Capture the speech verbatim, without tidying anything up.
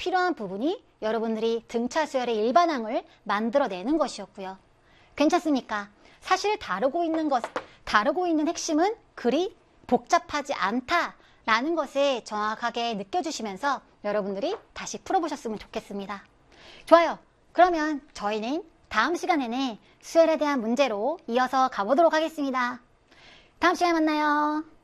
필요한 부분이 여러분들이 등차 수열의 일반항을 만들어내는 것이었고요. 괜찮습니까? 사실 다루고 있는 것, 다루고 있는 핵심은 그리 복잡하지 않다라는 것을 정확하게 느껴주시면서 여러분들이 다시 풀어보셨으면 좋겠습니다. 좋아요. 그러면 저희는 다음 시간에는 수열에 대한 문제로 이어서 가보도록 하겠습니다. 다음 시간에 만나요.